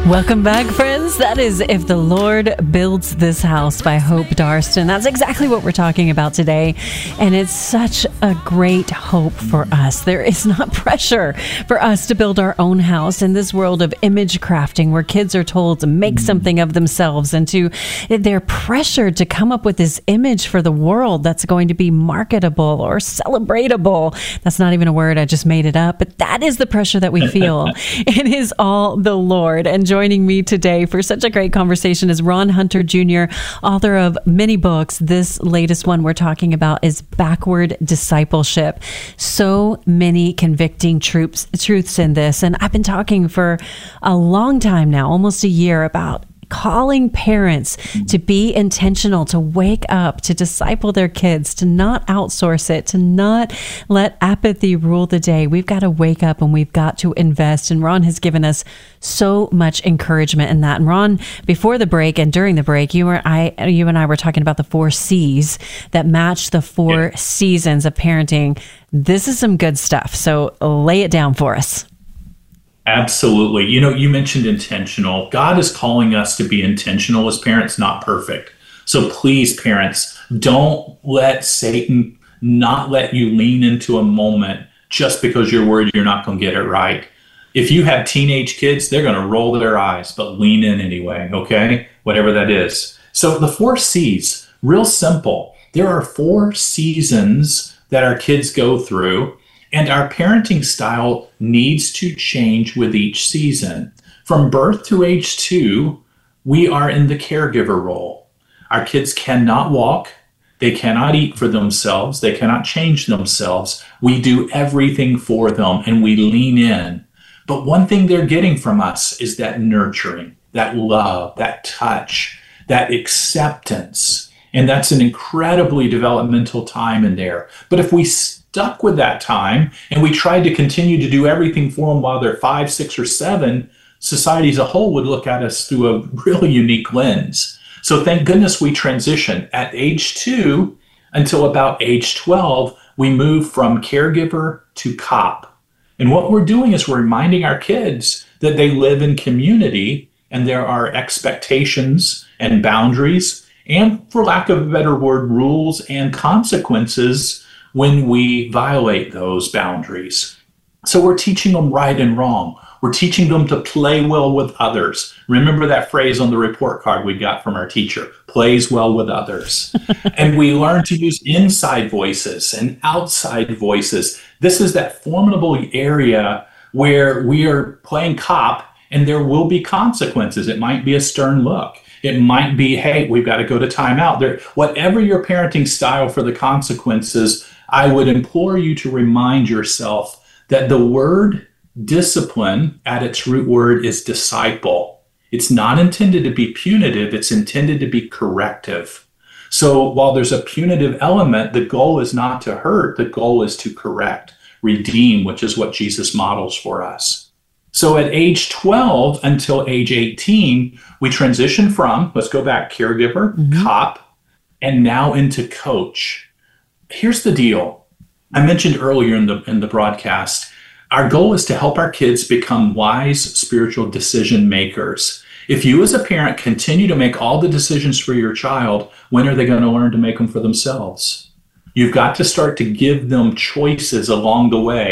Welcome back, friends. That is If the Lord Builds This House by Hope Darston. That's exactly what we're talking about today. And it's such a great hope for us. There is not pressure for us to build our own house in this world of image crafting where kids are told to make something of themselves and they're pressured to come up with this image for the world that's going to be marketable or celebratable. That's not even a word. I just made it up. But that is the pressure that we feel. It is all the Lord. And joining me today for such a great conversation is Ron Hunter Jr., author of many books. This latest one we're talking about is Backward Discipleship. So many convicting truths in this. And I've been talking for a long time now, almost a year, about calling parents to be intentional, to wake up, to disciple their kids, to not outsource it, to not let apathy rule the day. We've got to wake up and we've got to invest. And Ron has given us so much encouragement in that. And Ron, before the break and during the break, you and I were talking about the 4 C's that match the 4 seasons of parenting. This is some good stuff. So lay it down for us. Absolutely. You mentioned intentional. God is calling us to be intentional as parents, not perfect. So please, parents, don't let Satan not let you lean into a moment just because you're worried you're not going to get it right. If you have teenage kids, they're going to roll their eyes, but lean in anyway, okay? Whatever that is. So the 4 C's, real simple. There are 4 seasons that our kids go through. And our parenting style needs to change with each season. From birth to age 2, we are in the caregiver role. Our kids cannot walk. They cannot eat for themselves. They cannot change themselves. We do everything for them and we lean in. But one thing they're getting from us is that nurturing, that love, that touch, that acceptance. And that's an incredibly developmental time in there. But if we stuck with that time and we tried to continue to do everything for them while they're 5, 6, or 7, society as a whole would look at us through a really unique lens. So thank goodness we transitioned. At age 2 until about age 12, we move from caregiver to cop. And what we're doing is we're reminding our kids that they live in community and there are expectations and boundaries and, for lack of a better word, rules and consequences when we violate those boundaries. So we're teaching them right and wrong. We're teaching them to play well with others. Remember that phrase on the report card we got from our teacher, plays well with others. And we learn to use inside voices and outside voices. This is that formidable area where we are playing cop and there will be consequences. It might be a stern look. It might be, hey, we've got to go to timeout. Whatever your parenting style for the consequences, I would implore you to remind yourself that the word discipline at its root word is disciple. It's not intended to be punitive. It's intended to be corrective. So while there's a punitive element, the goal is not to hurt. The goal is to correct, redeem, which is what Jesus models for us. So at age 12 until age 18, we transition from, let's go back, caregiver, cop, and now into coach. Here's the deal. I mentioned earlier in the broadcast, our goal is to help our kids become wise spiritual decision makers. If you as a parent continue to make all the decisions for your child, when are they going to learn to make them for themselves? You've got to start to give them choices along the way.